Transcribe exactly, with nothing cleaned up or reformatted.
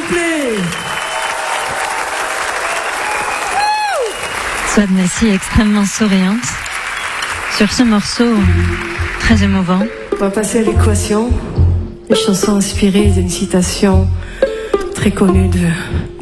vous plaît. Souad Nassi est extrêmement souriante sur ce morceau très émouvant. On va passer à l'équation, une chanson inspirée d'une citation très connue de